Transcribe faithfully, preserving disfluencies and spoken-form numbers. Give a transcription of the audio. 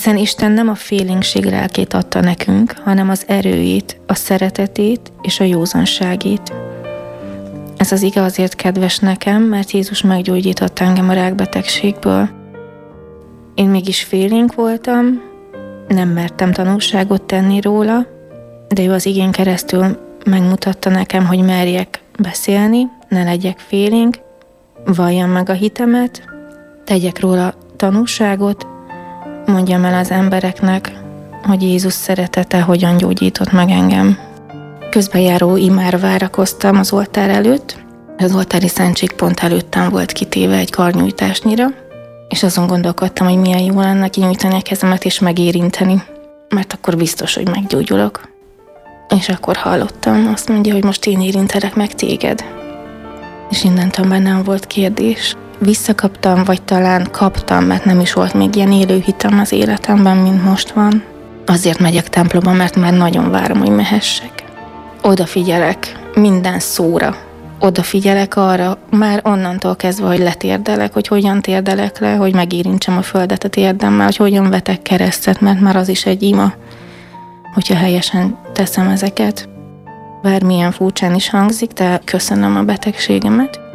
Hiszen Isten nem a félénkség lelkét adta nekünk, hanem az erőjét, a szeretetét és a józanságét. Ez az ige azért kedves nekem, mert Jézus meggyógyított engem a rákbetegségből. Én mégis félénk voltam, nem mertem tanúságot tenni róla, de ő az igén keresztül megmutatta nekem, hogy merjek beszélni, ne legyek félénk, valljam meg a hitemet, tegyek róla tanúságot, mondjam el az embereknek, hogy Jézus szeretete hogyan gyógyított meg engem. Közbenjáró imára várakoztam az oltár előtt, az oltári szentség pont előttem volt kitéve egy karnyújtásnyira, és azon gondolkodtam, hogy milyen jó lenne kinyújtani a kezemet és megérinteni, mert akkor biztos, hogy meggyógyulok. És akkor hallottam, azt mondja, hogy most én érintelek meg téged. És innentől már nem volt kérdés. Visszakaptam, vagy talán kaptam, mert nem is volt még ilyen élő hitem az életemben, mint most van. Azért megyek templomba, mert már nagyon várom, hogy mehessek. Odafigyelek minden szóra. Odafigyelek arra, már onnantól kezdve, hogy letérdelek, hogy hogyan térdelek le, hogy megérintsem a földet a térdemmel, hogy hogyan vetek keresztet, mert már az is egy ima, hogyha helyesen teszem ezeket. Bármilyen furcsán is hangzik, de köszönöm a betegségemet.